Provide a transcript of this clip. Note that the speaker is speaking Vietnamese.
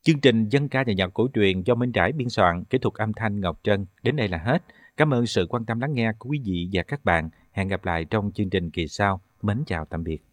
Chương trình Dân ca nhà nhạc cổ truyền do Minh Trãi biên soạn, kỹ thuật âm thanh Ngọc Trân đến đây là hết. Cảm ơn sự quan tâm lắng nghe của quý vị và các bạn. Hẹn gặp lại trong chương trình kỳ sau. Mến chào tạm biệt.